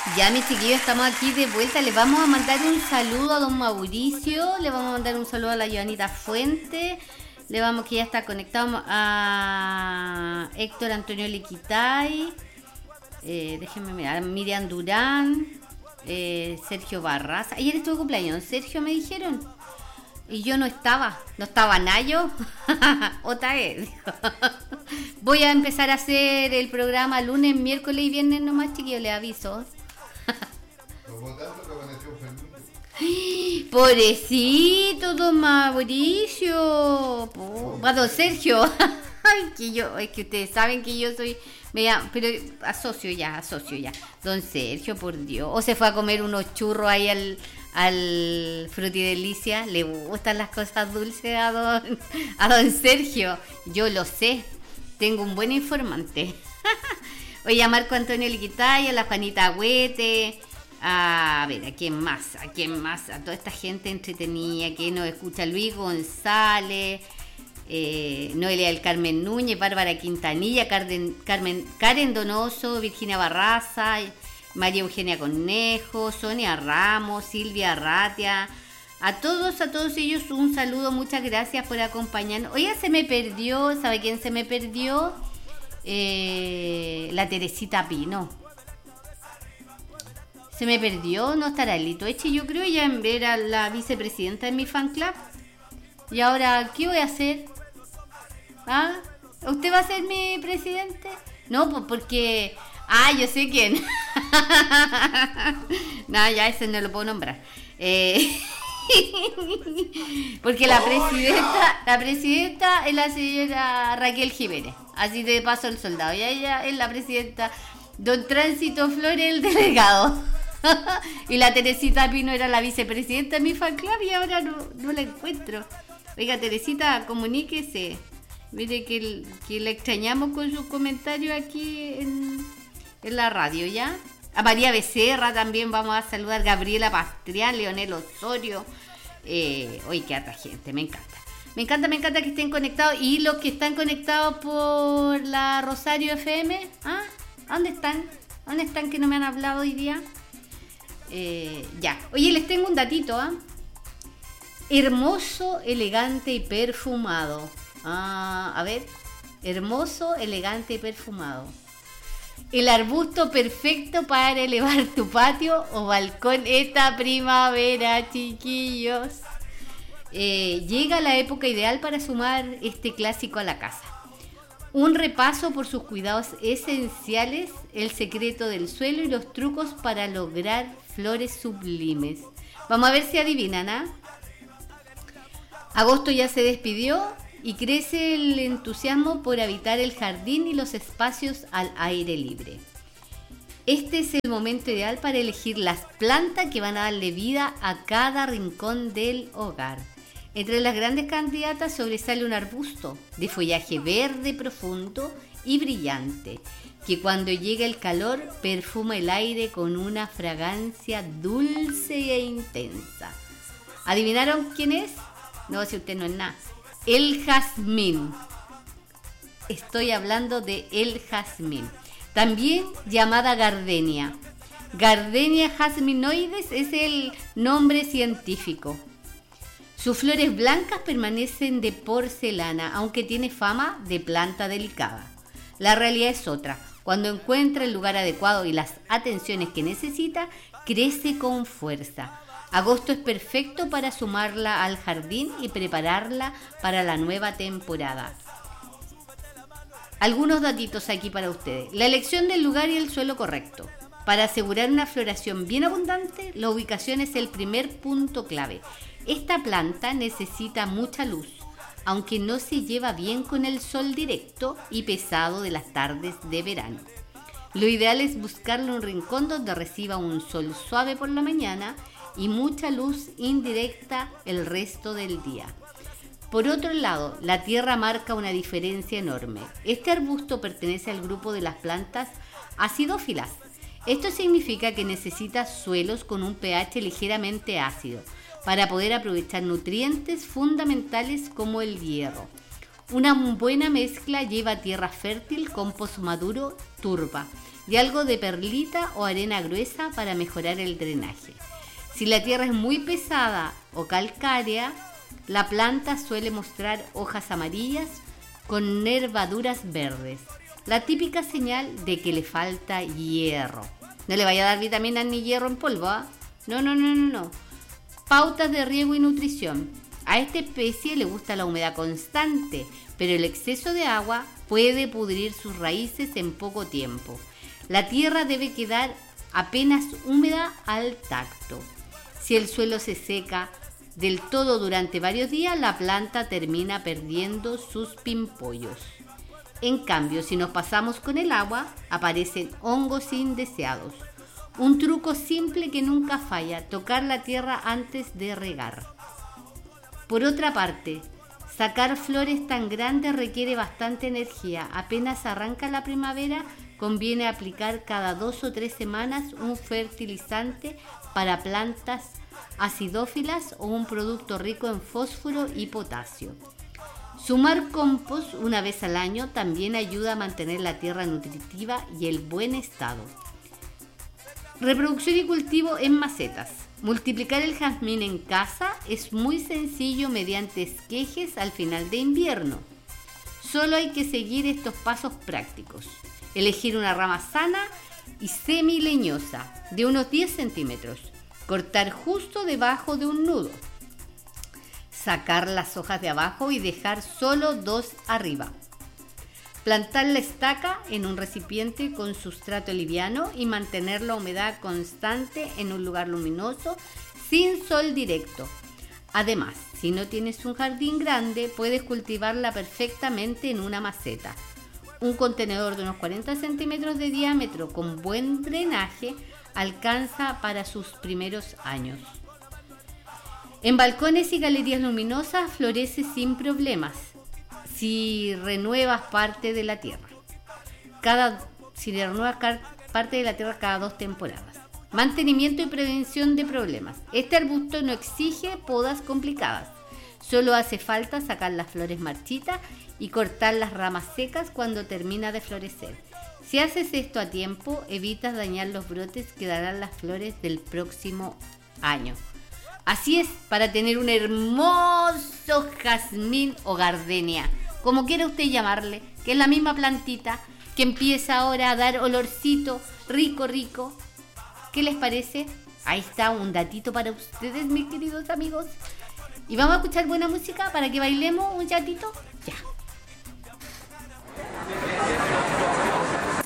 Ya, mis chiquillos, estamos aquí de vuelta. Les vamos a mandar un saludo a don Mauricio. Le vamos a mandar un saludo a la Joanita Fuente. Le vamos, que ya está conectado, a Héctor Antonio Liquitay. Déjenme mirar. Miriam Durán. Sergio Barras. Ayer estuvo de cumpleaños. Sergio, me dijeron. Y yo no estaba Nayo. Otra vez. Voy a empezar a hacer el programa lunes, miércoles y viernes nomás, chiquillos, les aviso. Pobrecito, don Mauricio. Va don Sergio. Ay, es que ustedes saben que yo soy pero asocio ya. Don Sergio, por Dios. O se fue a comer unos churros ahí al Frutidelicia. Le gustan las cosas dulces a don Sergio. Yo lo sé. Tengo un buen informante. Oye, a Marco Antonio Liquitaya, a la Juanita Agüete. A ver, ¿a quién más? A toda esta gente entretenida que nos escucha. Luis González, Noelia del Carmen Núñez, Bárbara Quintanilla, Karen Donoso, Virginia Barraza, María Eugenia Cornejo, Sonia Ramos, Silvia Arratia. A todos ellos un saludo, muchas gracias por acompañarnos. Oye, se me perdió, ¿sabe quién se me perdió? La Teresita Pino. Se me perdió, no estará Lito Eche, yo creo. Ella era la vicepresidenta de mi fan club. Y ahora, ¿qué voy a hacer? ¿Ah? ¿Usted va a ser mi presidente? No, pues porque... yo sé quién. No, ya ese no lo puedo nombrar. Porque la presidenta es la señora Raquel Jiménez. Así de paso el soldado. Y ella es la presidenta. Don Tránsito Flores, el delegado. Y la Teresita Pino era la vicepresidenta de mi fan club y ahora no la encuentro. Oiga, Teresita, comuníquese. Mire que la extrañamos con sus comentarios aquí en la radio, ¿ya? A María Becerra también vamos a saludar. Gabriela Pastrián, Leonel Osorio. Oye, qué harta gente, me encanta. Me encanta que estén conectados. Y los que están conectados por la Rosario FM, ¿dónde están? ¿Dónde están que no me han hablado hoy día? Ya. Oye, les tengo un datito, Hermoso, elegante y perfumado. A ver. Hermoso, elegante y perfumado. El arbusto perfecto para elevar tu patio o balcón esta primavera, chiquillos. Llega la época ideal para sumar este clásico a la casa. Un repaso por sus cuidados esenciales, el secreto del suelo y los trucos para lograr flores sublimes. Vamos a ver si adivinan, Agosto ya se despidió y crece el entusiasmo por habitar el jardín y los espacios al aire libre. Este es el momento ideal para elegir las plantas que van a darle vida a cada rincón del hogar. Entre las grandes candidatas sobresale un arbusto de follaje verde profundo y brillante, que cuando llega el calor perfuma el aire con una fragancia dulce e intensa. ¿Adivinaron quién es? No, si usted no es nada. El jazmín. Estoy hablando de el jazmín. También llamada gardenia. Gardenia jazminoides es el nombre científico. Sus flores blancas permanecen de porcelana, aunque tiene fama de planta delicada. La realidad es otra. Cuando encuentra el lugar adecuado y las atenciones que necesita, crece con fuerza. Agosto es perfecto para sumarla al jardín y prepararla para la nueva temporada. Algunos datitos aquí para ustedes. La elección del lugar y el suelo correcto. Para asegurar una floración bien abundante, la ubicación es el primer punto clave. Esta planta necesita mucha luz, aunque no se lleva bien con el sol directo y pesado de las tardes de verano. Lo ideal es buscarle un rincón donde reciba un sol suave por la mañana y mucha luz indirecta el resto del día. Por otro lado, la tierra marca una diferencia enorme. Este arbusto pertenece al grupo de las plantas acidófilas. Esto significa que necesita suelos con un pH ligeramente ácido para poder aprovechar nutrientes fundamentales como el hierro. Una buena mezcla lleva tierra fértil, compost maduro, turba, y algo de perlita o arena gruesa para mejorar el drenaje. Si la tierra es muy pesada o calcárea, la planta suele mostrar hojas amarillas con nervaduras verdes, la típica señal de que le falta hierro. No le vaya a dar vitaminas ni hierro en polvo, ¿eh? No. Pautas de riego y nutrición. A esta especie le gusta la humedad constante, pero el exceso de agua puede pudrir sus raíces en poco tiempo. La tierra debe quedar apenas húmeda al tacto. Si el suelo se seca del todo durante varios días, la planta termina perdiendo sus pimpollos. En cambio, si nos pasamos con el agua, aparecen hongos indeseados. Un truco simple que nunca falla: tocar la tierra antes de regar. Por otra parte, sacar flores tan grandes requiere bastante energía. Apenas arranca la primavera, conviene aplicar cada 2 o 3 semanas un fertilizante para plantas acidófilas o un producto rico en fósforo y potasio. Sumar compost una vez al año también ayuda a mantener la tierra nutritiva y el buen estado. Reproducción y cultivo en macetas. Multiplicar el jazmín en casa es muy sencillo mediante esquejes al final de invierno. Solo hay que seguir estos pasos prácticos. Elegir una rama sana y semileñosa de unos 10 centímetros. Cortar justo debajo de un nudo. Sacar las hojas de abajo y dejar solo 2 arriba. Plantar la estaca en un recipiente con sustrato liviano y mantener la humedad constante en un lugar luminoso, sin sol directo. Además, si no tienes un jardín grande, puedes cultivarla perfectamente en una maceta. Un contenedor de unos 40 centímetros de diámetro con buen drenaje alcanza para sus primeros años. En balcones y galerías luminosas florece sin problemas si renuevas parte de la tierra. Parte de la tierra cada 2 temporadas. Mantenimiento y prevención de problemas. Este arbusto no exige podas complicadas. Solo hace falta sacar las flores marchitas y cortar las ramas secas cuando termina de florecer. Si haces esto a tiempo, evitas dañar los brotes que darán las flores del próximo año. Así es, para tener un hermoso jazmín o gardenia, como quiera usted llamarle, que es la misma plantita que empieza ahora a dar olorcito rico. ¿Qué les parece? Ahí está un datito para ustedes, mis queridos amigos. Y vamos a escuchar buena música para que bailemos un ratito.